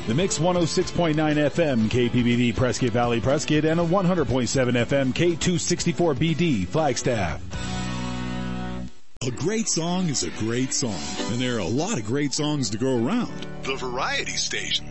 The Mix 106.9 FM KPBD Prescott Valley Prescott and a 100.7 FM K264BD Flagstaff. A great song is a great song, and there are a lot of great songs to go around. The Variety Station.